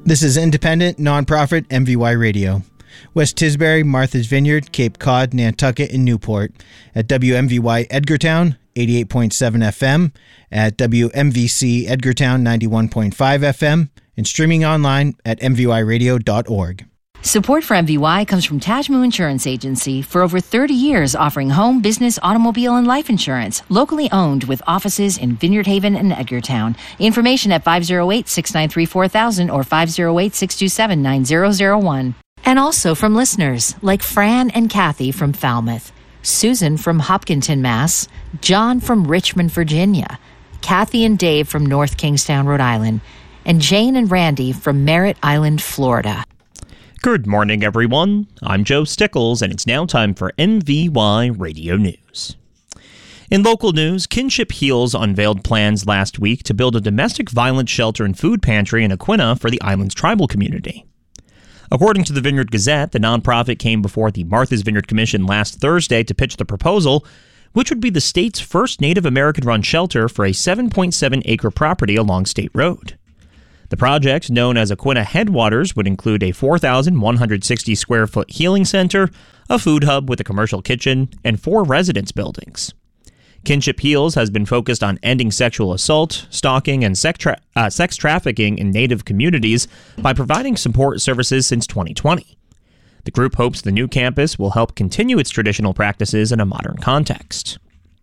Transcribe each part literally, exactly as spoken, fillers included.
This is independent, nonprofit M V Y Radio. West Tisbury, Martha's Vineyard, Cape Cod, Nantucket, and Newport. At W M V Y Edgartown, eighty-eight point seven F M. At W M V C Edgartown, ninety-one point five F M. And streaming online at m v y radio dot org. Support for M V Y comes from Tajmu Insurance Agency, for over thirty years offering home, business, automobile, and life insurance, locally owned with offices in Vineyard Haven and Edgartown. Information at five oh eight, six nine three, four thousand or five oh eight, six two seven, nine zero zero one. And also from listeners like Fran and Kathy from Falmouth, Susan from Hopkinton, Mass., John from Richmond, Virginia, Kathy and Dave from North Kingstown, Rhode Island, and Jane and Randy from Merritt Island, Florida. Good morning, everyone. I'm Joe Stickles, and it's now time for M V Y Radio News. In local news, Kinship Heals unveiled plans last week to build a domestic violence shelter and food pantry in Aquinnah for the island's tribal community. According to the Vineyard Gazette, the nonprofit came before the Martha's Vineyard Commission last Thursday to pitch the proposal, which would be the state's first Native American-run shelter for a seven point seven acre property along State Road. The project, known as Aquinnah Headwaters, would include a four thousand one hundred sixty square foot healing center, a food hub with a commercial kitchen, and four residence buildings. Kinship Heals has been focused on ending sexual assault, stalking, and sex, tra- uh, sex trafficking in Native communities by providing support services since twenty twenty. The group hopes the new campus will help continue its traditional practices in a modern context.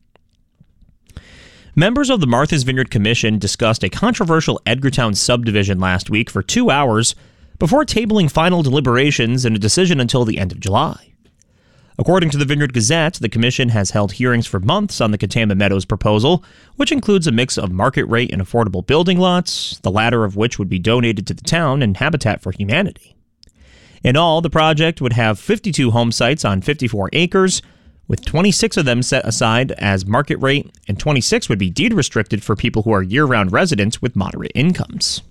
Members of the Martha's Vineyard Commission discussed a controversial Edgartown subdivision last week for two hours before tabling final deliberations and a decision until the end of July. According to the Vineyard Gazette, the Commission has held hearings for months on the Katama Meadows proposal, which includes a mix of market rate and affordable building lots, the latter of which would be donated to the town and Habitat for Humanity. In all, the project would have fifty-two home sites on fifty-four acres, with twenty-six of them set aside as market rate, and twenty-six would be deed restricted for people who are year-round residents with moderate incomes.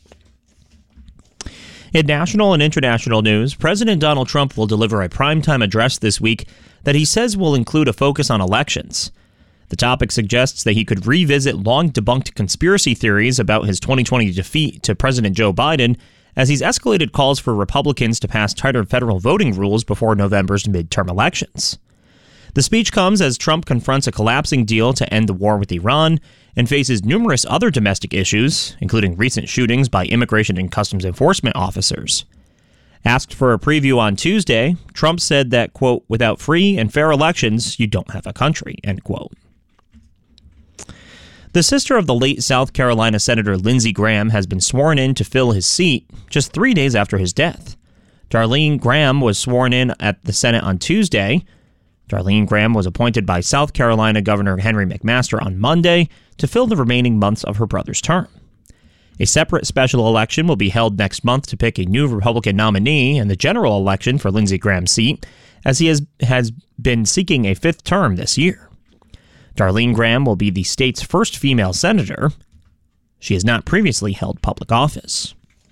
In national and international news, President Donald Trump will deliver a primetime address this week that he says will include a focus on elections. The topic suggests that he could revisit long-debunked conspiracy theories about his twenty twenty defeat to President Joe Biden, as he's escalated calls for Republicans to pass tighter federal voting rules before November's midterm elections. The speech comes as Trump confronts a collapsing deal to end the war with Iran and faces numerous other domestic issues, including recent shootings by immigration and customs enforcement officers. Asked for a preview on Tuesday, Trump said that, quote, without free and fair elections, you don't have a country, end quote. The sister of the late South Carolina Senator Lindsey Graham has been sworn in to fill his seat just three days after his death. Darlene Graham was sworn in at the Senate on Tuesday. Darlene Graham was appointed by South Carolina Governor Henry McMaster on Monday to fill the remaining months of her brother's term. A separate special election will be held next month to pick a new Republican nominee in the general election for Lindsey Graham's seat, as he has, has been seeking a fifth term this year. Darlene Graham will be the state's first female senator. She has not previously held public office.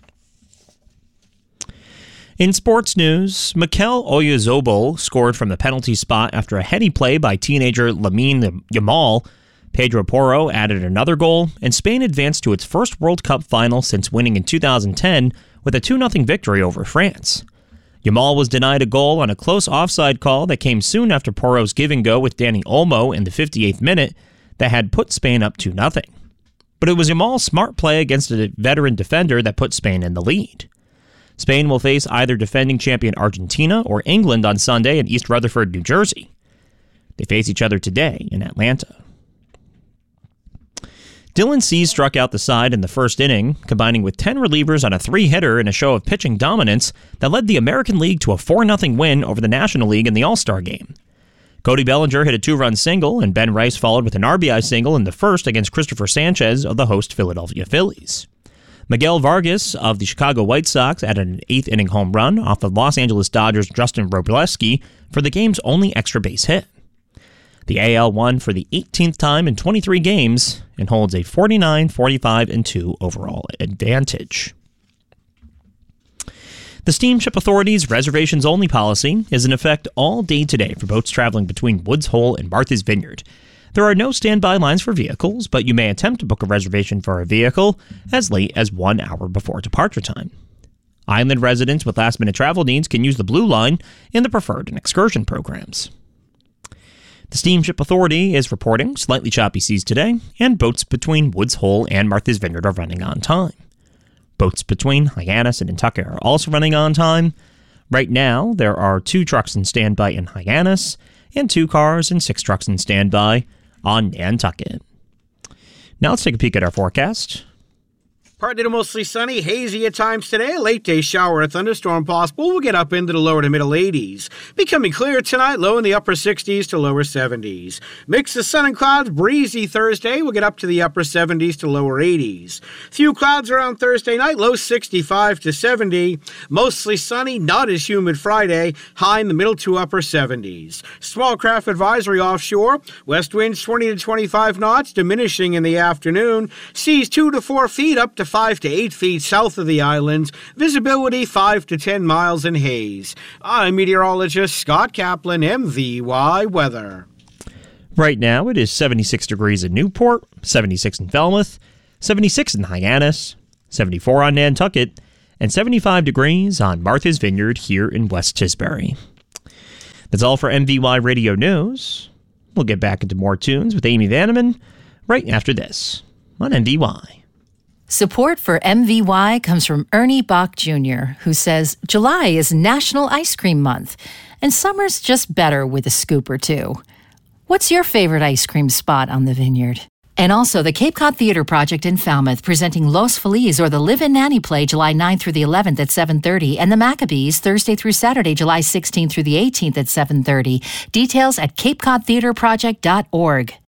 In sports news, Mikel Oyarzabal scored from the penalty spot after a heady play by teenager Lamine Yamal. Pedro Porro added another goal, and Spain advanced to its first World Cup final since winning in two thousand ten with a two nothing victory over France. Yamal was denied a goal on a close offside call that came soon after Porro's give-and-go with Dani Olmo in the fifty-eighth minute that had put Spain up two nothing. But it was Yamal's smart play against a veteran defender that put Spain in the lead. Spain will face either defending champion Argentina or England on Sunday in East Rutherford, New Jersey. They face each other today in Atlanta. Dylan Cease struck out the side in the first inning, combining with ten relievers on a three-hitter in a show of pitching dominance that led the American League to a four nothing win over the National League in the All-Star Game. Cody Bellinger hit a two-run single, and Ben Rice followed with an R B I single in the first against Christopher Sanchez of the host Philadelphia Phillies. Miguel Vargas of the Chicago White Sox added an eighth-inning home run off the Los Angeles Dodgers' Justin Wroblewski for the game's only extra base hit. The A L won for the eighteenth time in twenty-three games and holds a forty-nine, forty-five, and two overall advantage. The Steamship Authority's reservations-only policy is in effect all day today for boats traveling between Woods Hole and Martha's Vineyard. There are no standby lines for vehicles, but you may attempt to book a reservation for a vehicle as late as one hour before departure time. Island residents with last-minute travel needs can use the Blue Line in the preferred and excursion programs. The Steamship Authority is reporting slightly choppy seas today, and boats between Woods Hole and Martha's Vineyard are running on time. Boats between Hyannis and Nantucket are also running on time. Right now, there are two trucks in standby in Hyannis, and two cars and six trucks in standby on Nantucket. Now let's take a peek at our forecast. Partly to mostly sunny, hazy at times today. A late day shower or thunderstorm possible. We'll get up into the lower to middle eighties. Becoming clear tonight, low in the upper sixties to lower seventies. Mix of sun and clouds, breezy Thursday. We'll get up to the upper seventies to lower eighties. Few clouds around Thursday night, low sixty-five to seventy. Mostly sunny, not as humid Friday. High in the middle to upper seventies. Small craft advisory offshore. West winds twenty to twenty-five knots, diminishing in the afternoon. Seas two to four feet up to five to eight feet south of the islands. Visibility five to ten miles in haze. I'm meteorologist Scott Kaplan, M V Y Weather. Right now it is seventy-six degrees in Newport, seventy-six in Falmouth, seventy-six in Hyannis, seventy-four on Nantucket, and seventy-five degrees on Martha's Vineyard here in West Tisbury. That's all for M V Y Radio News. We'll get back into more tunes with Amy Vanneman right after this on M V Y. Support for M V Y comes from Ernie Bach Junior, who says July is National Ice Cream Month, and summer's just better with a scoop or two. What's your favorite ice cream spot on the Vineyard? And also the Cape Cod Theater Project in Falmouth, presenting Los Feliz or the Live-In Nanny play July ninth through the eleventh at seven thirty, and the Maccabees Thursday through Saturday, July sixteenth through the eighteenth at seven thirty. Details at cape cod theater project dot org.